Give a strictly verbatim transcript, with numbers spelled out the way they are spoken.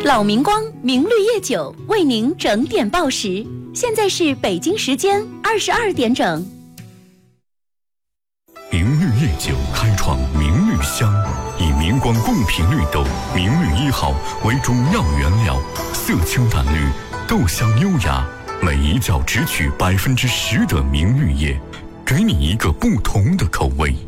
老明光明绿叶酒为您整点报时，现在是北京时间二十二点整。 明绿叶酒开创明绿香，以明光贡品绿豆明绿一号为主要原料，色清淡绿，豆香优雅，每一窖只取百分之十的明绿叶，给你一个不同的口味。